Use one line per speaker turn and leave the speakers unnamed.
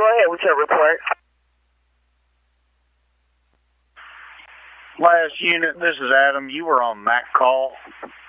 ahead with your report.
Last unit, this is Adam. You were on MAC call.